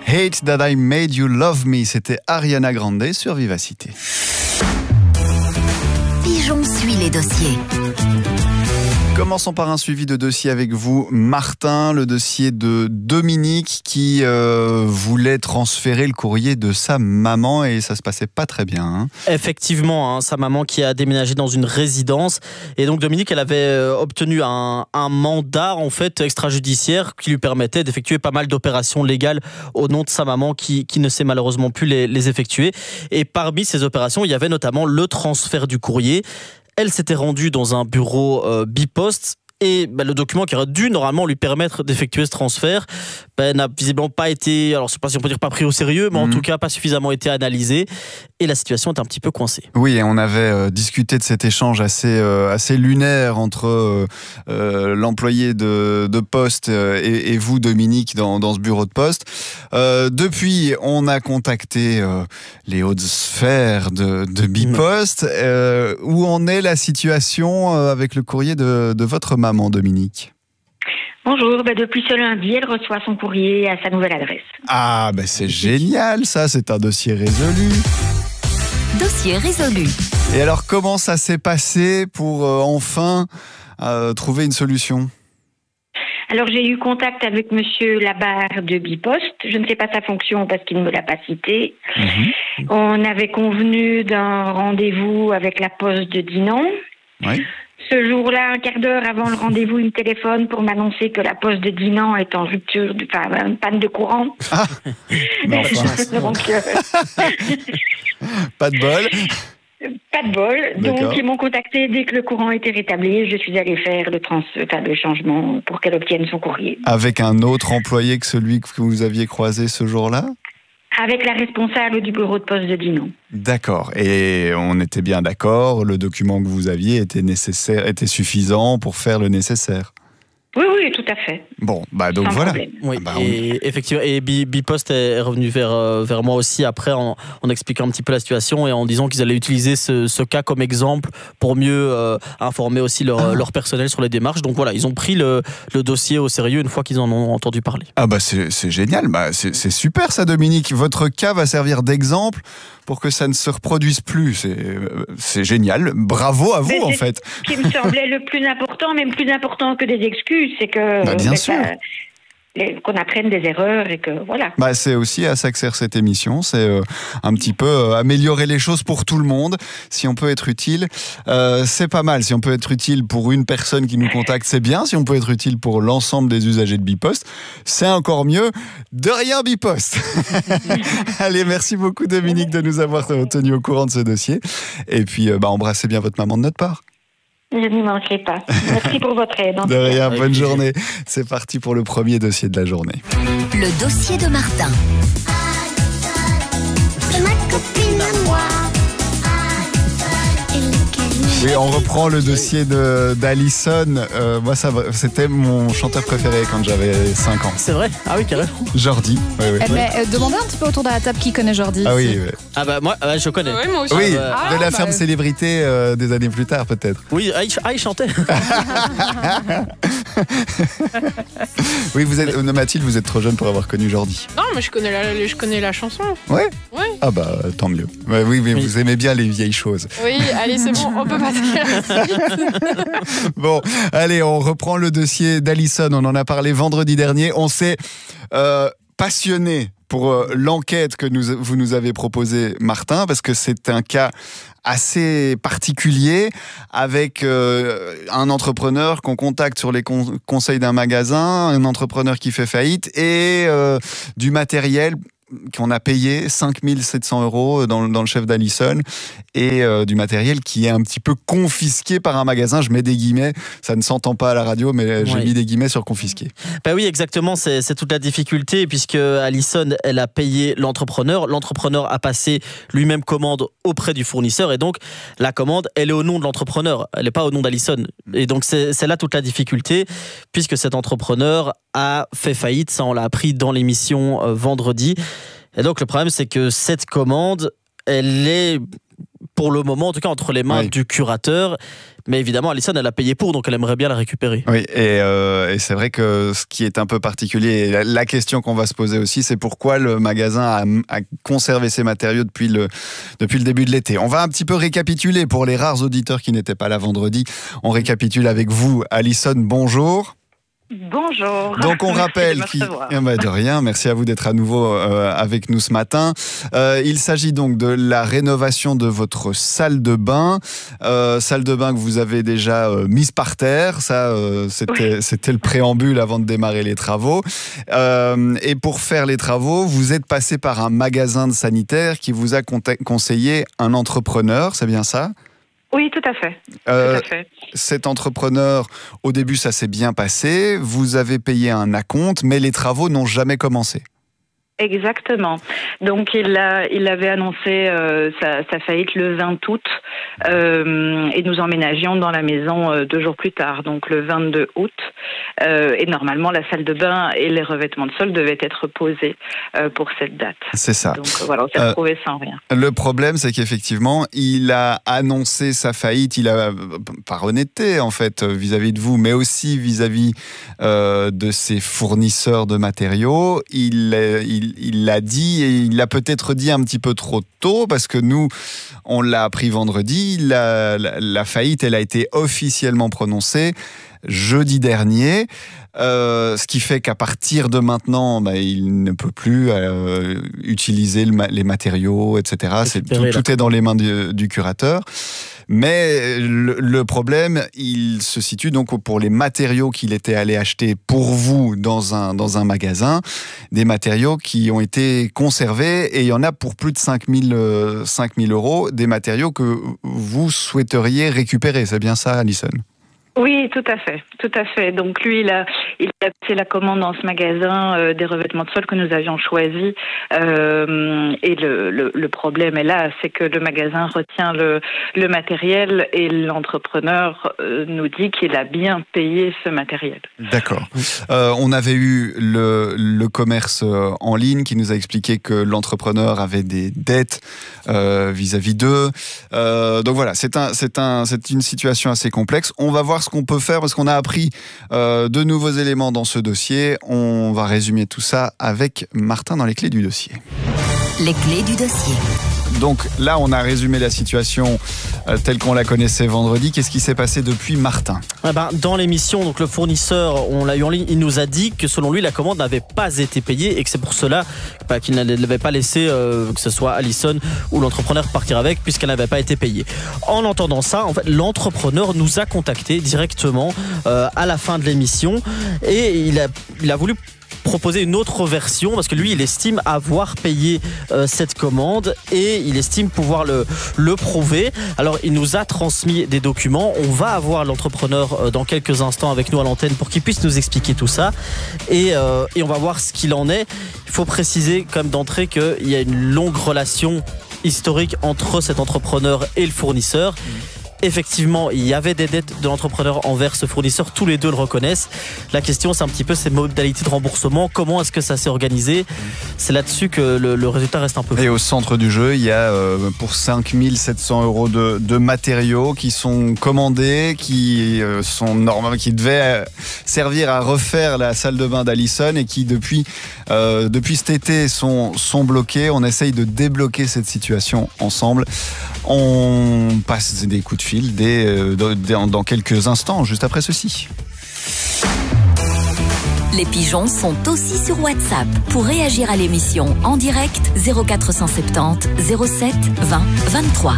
Hate That I Made You Love Me, c'était Ariana Grande sur Vivacité. Pigeon suit les dossiers. Commençons par un suivi de dossier avec vous, Martin, le dossier de Dominique qui voulait transférer le courrier de sa maman et ça se passait pas très bien. Hein. Effectivement, sa maman qui a déménagé dans une résidence et donc Dominique, elle avait obtenu un mandat en fait extrajudiciaire qui lui permettait d'effectuer pas mal d'opérations légales au nom de sa maman qui ne sait malheureusement plus les effectuer. Et parmi ces opérations, il y avait notamment le transfert du courrier. Elle s'était rendue dans un bureau Bipost et le document qui aurait dû normalement lui permettre d'effectuer ce transfert n'a visiblement pas été, alors je ne sais pas si on peut dire pas pris au sérieux, mais en tout cas pas suffisamment été analysé et la situation est un petit peu coincée. Oui, et on avait discuté de cet échange assez lunaire entre l'employé de poste et vous, Dominique, dans ce bureau de poste. Depuis, on a contacté les hautes sphères de Bipost. Où en est la situation avec le courrier de votre maman, Dominique ? Bonjour, depuis ce lundi, elle reçoit son courrier à sa nouvelle adresse. Ah, c'est génial ça, c'est un dossier résolu. Dossier résolu. Et alors, comment ça s'est passé pour enfin trouver une solution ? Alors, j'ai eu contact avec monsieur Labarre de Bipost. Je ne sais pas sa fonction parce qu'il ne me l'a pas cité. On avait convenu d'un rendez-vous avec la poste de Dinan. Oui. Ce jour-là, un quart d'heure avant le rendez-vous, il me téléphone pour m'annoncer que la poste de Dinan est en rupture, une panne de courant. Ah, Donc, pas de bol. Pas de bol. D'accord. Donc, ils m'ont contacté dès que le courant était rétabli. Je suis allée faire le changement pour qu'elle obtienne son courrier. Avec un autre employé que celui que vous aviez croisé ce jour-là ? Avec la responsable du bureau de poste de Dinan. D'accord. Et on était bien d'accord, le document que vous aviez était suffisant pour faire le nécessaire. Oui, tout à fait. Bon, donc sans voilà. problème. Oui, et effectivement, et Bipost est revenu vers moi aussi après en expliquant un petit peu la situation et en disant qu'ils allaient utiliser ce cas comme exemple pour mieux informer aussi leur personnel sur les démarches. Donc voilà, ils ont pris le dossier au sérieux une fois qu'ils en ont entendu parler. Ah c'est génial, c'est super ça, Dominique. Votre cas va servir d'exemple pour que ça ne se reproduise plus. C'est génial. Bravo à vous en fait. Ce qui me semblait le plus important, même plus important que des excuses, c'est que bien sûr. qu'on apprenne des erreurs et que voilà. C'est aussi à ça que sert cette émission, c'est un petit peu améliorer les choses pour tout le monde. Si on peut être utile, c'est pas mal. Si on peut être utile pour une personne qui nous contacte, c'est bien. Si on peut être utile pour l'ensemble des usagers de Bipost, c'est encore mieux. De rien, Bipost. Allez, merci beaucoup Dominique de nous avoir tenu au courant de ce dossier. Et puis, embrassez bien votre maman de notre part. Je n'y manquerai pas. Merci pour votre aide. De rien, bonne journée. C'est parti pour le premier dossier de la journée. Le dossier de Martin. C'est ma copine à moi. Oui, on reprend le dossier d'Alison. Moi, c'était mon chanteur préféré quand j'avais 5 ans. C'est vrai ? Ah oui, carrément. Jordi. Oui. Mais demandez un petit peu autour de la table qui connaît Jordi. Ah oui. Moi, je connais. Oui, moi aussi. Oui, de la ferme célébrité des années plus tard, peut-être. Oui, il chantait. Oui, Mathilde, vous êtes trop jeune pour avoir connu Jordi. Non, mais je connais la chanson. Ouais. Ouais. Ah tant mieux. Oui, mais vous aimez bien les vieilles choses. Oui, allez, c'est bon, on peut pas Bon, allez, on reprend le dossier d'Alison. On en a parlé vendredi dernier. On s'est passionné pour l'enquête que vous nous avez proposée, Martin, parce que c'est un cas assez particulier avec un entrepreneur qu'on contacte sur les conseils d'un magasin, un entrepreneur qui fait faillite et du matériel qu'on a payé 5 700 € dans le chef d'Alison et du matériel qui est un petit peu confisqué par un magasin. Je mets des guillemets, ça ne s'entend pas à la radio, mais j'ai mis des guillemets sur confisqué. Oui, exactement, c'est toute la difficulté puisque Alison, elle a payé l'entrepreneur. L'entrepreneur a passé lui-même commande auprès du fournisseur et donc la commande, elle est au nom de l'entrepreneur, elle n'est pas au nom d'Alison. Et donc c'est là toute la difficulté puisque cet entrepreneur a fait faillite, ça on l'a appris dans l'émission vendredi. Et donc le problème c'est que cette commande, elle est pour le moment, en tout cas entre les mains du curateur. Mais évidemment, Alison, elle a payé pour, donc elle aimerait bien la récupérer. Oui, et c'est vrai que ce qui est un peu particulier, et la question qu'on va se poser aussi, c'est pourquoi le magasin a conservé ses matériaux depuis le début de l'été. On va un petit peu récapituler pour les rares auditeurs qui n'étaient pas là vendredi. On récapitule avec vous. Alison, bonjour. Bonjour. Donc on rappelle de rien, merci à vous d'être à nouveau avec nous ce matin. Il s'agit donc de la rénovation de votre salle de bain que vous avez déjà mise par terre. Ça, c'était le préambule avant de démarrer les travaux. Et pour faire les travaux, vous êtes passé par un magasin de sanitaire qui vous a conseillé un entrepreneur, c'est bien ça ? Oui, tout à fait. Cet entrepreneur, au début, ça s'est bien passé. Vous avez payé un acompte, mais les travaux n'ont jamais commencé. Exactement. Donc il avait annoncé sa faillite le 20 août et nous emménagions dans la maison 2 jours plus tard, donc le 22 août. Et normalement, la salle de bain et les revêtements de sol devaient être posés pour cette date. C'est ça. Donc voilà, on s'est retrouvé sans rien. Le problème, c'est qu'effectivement, il a annoncé sa faillite. Il a, par honnêteté en fait, vis-à-vis de vous, mais aussi vis-à-vis de ses fournisseurs de matériaux, il l'a dit, et il l'a peut-être dit un petit peu trop tôt, parce que nous, on l'a appris vendredi. La faillite, elle a été officiellement prononcée jeudi dernier, ce qui fait qu'à partir de maintenant, il ne peut plus utiliser les matériaux, etc. Tout est dans les mains du curateur. Mais le problème, il se situe donc pour les matériaux qu'il était allé acheter pour vous dans un magasin, des matériaux qui ont été conservés, et il y en a pour plus de 5 000 €, des matériaux que vous souhaiteriez récupérer. C'est bien ça, Alison ? Oui, tout à fait. Donc lui, il a fait la commande dans ce magasin des revêtements de sol que nous avions choisis. Et le problème est là, c'est que le magasin retient le matériel et l'entrepreneur nous dit qu'il a bien payé ce matériel. D'accord. On avait eu le commerce en ligne qui nous a expliqué que l'entrepreneur avait des dettes vis-à-vis d'eux. Donc voilà, c'est une situation assez complexe. On va voir ce qu'on peut faire parce qu'on a appris de nouveaux éléments dans ce dossier. On va résumer tout ça avec Martin dans les clés du dossier. Les clés du dossier. Donc là, on a résumé la situation telle qu'on la connaissait vendredi. Qu'est-ce qui s'est passé depuis, Martin ? Dans l'émission, donc le fournisseur, on l'a eu en ligne, il nous a dit que selon lui, la commande n'avait pas été payée et que c'est pour cela qu'il n'avait pas laissé que ce soit Alison ou l'entrepreneur partir avec, puisqu'elle n'avait pas été payée. En entendant ça, en fait, l'entrepreneur nous a contactés directement à la fin de l'émission et il a voulu proposer une autre version parce que lui il estime avoir payé cette commande et il estime pouvoir le prouver. Alors il nous a transmis des documents, on va avoir l'entrepreneur dans quelques instants avec nous à l'antenne pour qu'il puisse nous expliquer tout ça et on va voir ce qu'il en est. Il faut préciser comme d'entrée qu'il y a une longue relation historique entre cet entrepreneur et le fournisseur. Effectivement, il y avait des dettes de l'entrepreneur envers ce fournisseur, tous les deux le reconnaissent. La question, c'est un petit peu ces modalités de remboursement, comment est-ce que ça s'est organisé ? C'est là-dessus que le résultat reste un peu flou. Et au centre du jeu, il y a pour 5 700 € de matériaux qui sont commandés, qui sont normaux, qui devaient servir à refaire la salle de bain d'Alison et qui depuis cet été sont bloqués. On essaye de débloquer cette situation ensemble. On passe des coups de fil dans quelques instants, juste après ceci. Les pigeons sont aussi sur WhatsApp. Pour réagir à l'émission en direct, 0470 07 20 23.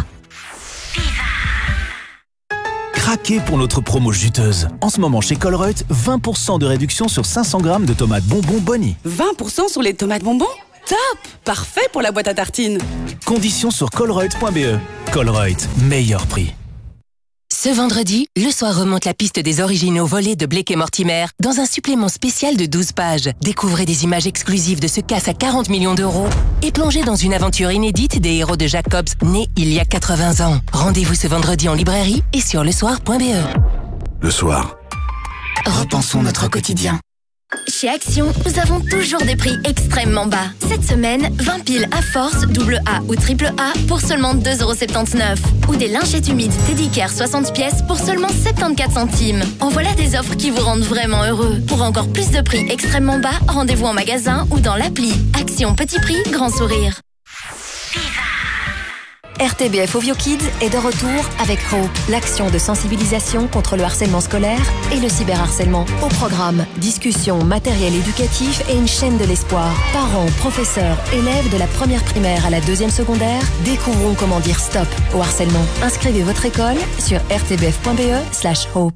Craquez pour notre promo juteuse. En ce moment chez Colruyt, 20% de réduction sur 500 grammes de tomates bonbons Bonnie. 20% sur les tomates bonbons ? Top ! Parfait pour la boîte à tartines. Conditions sur colruyt.be. Colruyt, meilleur prix. Ce vendredi, Le Soir remonte la piste des originaux volés de Blake et Mortimer dans un supplément spécial de 12 pages. Découvrez des images exclusives de ce casse à 40 millions d'euros et plongez dans une aventure inédite des héros de Jacobs, nés il y a 80 ans. Rendez-vous ce vendredi en librairie et sur lesoir.be. Le Soir. Repensons notre quotidien. Chez Action, nous avons toujours des prix extrêmement bas. Cette semaine, 20 piles à force, double A ou triple A pour seulement 2,79 €. Ou des lingettes humides Teddy Care 60 pièces pour seulement 74 centimes. En voilà des offres qui vous rendent vraiment heureux. Pour encore plus de prix extrêmement bas, rendez-vous en magasin ou dans l'appli. Action petit prix, grand sourire. RTBF Ovio Kids est de retour avec Hope, l'action de sensibilisation contre le harcèlement scolaire et le cyberharcèlement. Au programme, discussions, matériel éducatif et une chaîne de l'espoir. Parents, professeurs, élèves de la première primaire à la deuxième secondaire, découvrons comment dire stop au harcèlement. Inscrivez votre école sur rtbf.be/hope.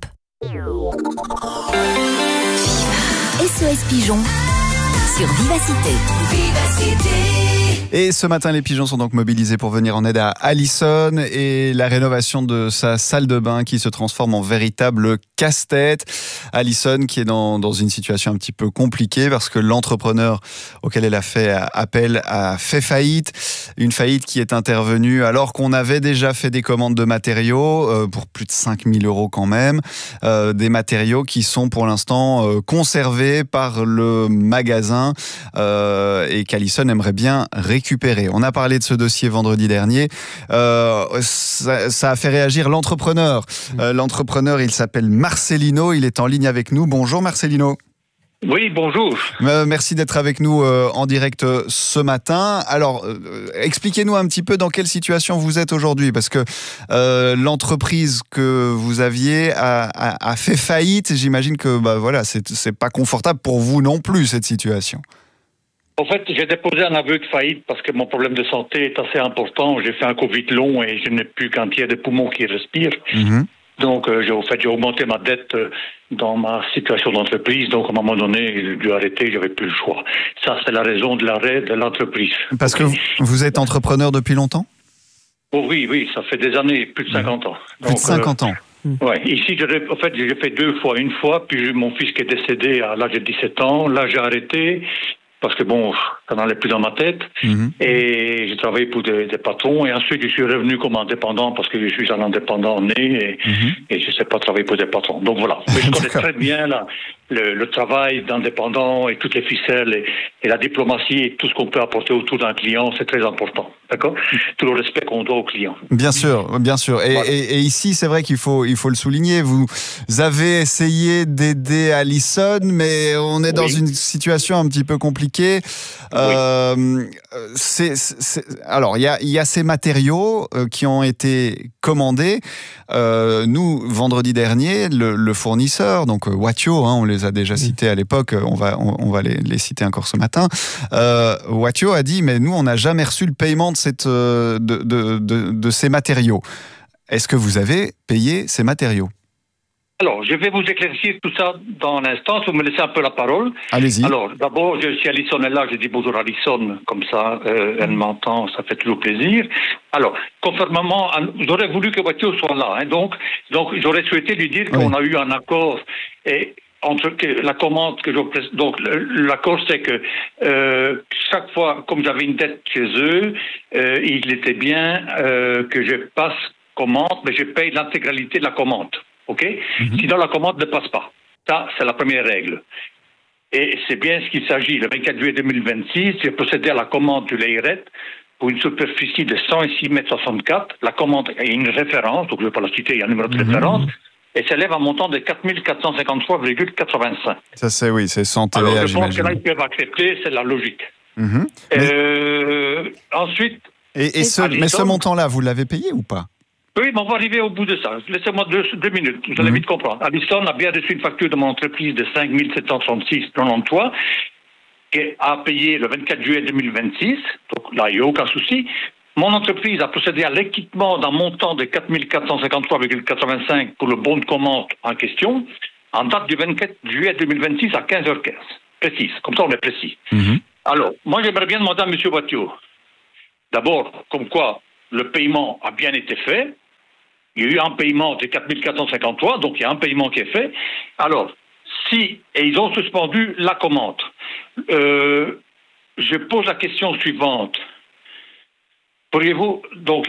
SOS Pigeon sur Vivacité. Et ce matin, les pigeons sont donc mobilisés pour venir en aide à Alison et la rénovation de sa salle de bain qui se transforme en véritable casse-tête. Alison qui est dans une situation un petit peu compliquée parce que l'entrepreneur auquel elle a fait appel a fait faillite. Une faillite qui est intervenue alors qu'on avait déjà fait des commandes de matériaux pour plus de 5 000 € quand même. Des matériaux qui sont pour l'instant conservés par le magasin et qu'Alison aimerait bien récupérer. On a parlé de ce dossier vendredi dernier. Ça a fait réagir l'entrepreneur. L'entrepreneur, il s'appelle Marcelino. Il est en ligne avec nous. Bonjour Marcelino. Oui, bonjour. Merci d'être avec nous en direct ce matin. Alors, expliquez-nous un petit peu dans quelle situation vous êtes aujourd'hui, parce que l'entreprise que vous aviez a fait faillite. J'imagine que voilà, c'est pas confortable pour vous non plus cette situation. En fait, j'ai déposé un aveu de faillite parce que mon problème de santé est assez important. J'ai fait un Covid long et je n'ai plus qu'un tiers des poumons qui respirent. Donc, j'ai augmenté ma dette dans ma situation d'entreprise. Donc, à un moment donné, j'ai dû arrêter, j'avais plus le choix. Ça, c'est la raison de l'arrêt de l'entreprise. Parce que vous êtes entrepreneur depuis longtemps ? Oh, oui, ça fait des années, plus de 50 ans. Plus de 50 ans. Ouais. Ici, en fait, j'ai fait 2 fois. Une fois, puis mon fils qui est décédé à l'âge de 17 ans. Là, j'ai arrêté. Parce que bon, ça n'allait plus dans ma tête. Et j'ai travaillé pour des patrons. Et ensuite, je suis revenu comme indépendant parce que je suis un indépendant né et je ne sais pas travailler pour des patrons. Donc voilà. Mais je connais très bien le travail d'indépendant et toutes les ficelles et la diplomatie et tout ce qu'on peut apporter autour d'un client, c'est très important. D'accord ? Tout le respect qu'on doit au client. Bien sûr, bien sûr. Et ici, c'est vrai qu'il faut le souligner. Vous avez essayé d'aider Alison, mais on est dans une situation un petit peu compliquée. Alors, il y a ces matériaux qui ont été commandés. Nous, vendredi dernier, le fournisseur, donc Watio, on les a déjà cités à l'époque, on va les citer encore ce matin. Watio a dit, mais nous, on n'a jamais reçu le paiement de ces matériaux. Est-ce que vous avez payé ces matériaux ? Alors, je vais vous éclaircir tout ça dans l'instant, si vous me laissez un peu la parole. Allez-y. Alors, d'abord, si Alison est là, je dis bonjour Alison, comme ça, elle m'entend, ça fait toujours plaisir. Alors, conformément, j'aurais voulu que Watio soit là, donc j'aurais souhaité lui dire qu'on a eu un accord entre la commande que donc l'accord c'est que chaque fois, comme j'avais une dette chez eux, il était bien que je passe commande, mais je paye l'intégralité de la commande. OK ? Sinon, la commande ne passe pas. Ça, c'est la première règle. Et c'est bien ce qu'il s'agit. Le 24 juillet 2026, j'ai procédé à la commande du Leiret pour une superficie de 106,64 m². La commande a une référence, donc je ne vais pas la citer, il y a un numéro de référence, et s'élève à un montant de 4 453,85. Ça, c'est sans TVA, alors, je j'imagine. pense que là, ils peuvent accepter, c'est la logique. Ensuite... Mais ce montant-là, vous l'avez payé ou pas ? Oui, mais on va arriver au bout de ça. Laissez-moi 2 minutes, vous allez vite comprendre. Alison a bien reçu une facture de mon entreprise de 5 736,93 qui a payé le 24 juillet 2026, donc là, il n'y a aucun souci. Mon entreprise a procédé à l'équipement d'un montant de 4 453,85 pour le bon de commande en question, en date du 24 juillet 2026 à 15h15. Précise, comme ça on est précis. Alors, moi j'aimerais bien demander à M. Watio, d'abord, comme quoi le paiement a bien été fait. Il y a eu un paiement de 4 453, donc il y a un paiement qui est fait. Alors, et ils ont suspendu la commande. Je pose la question suivante. Pourriez-vous, donc,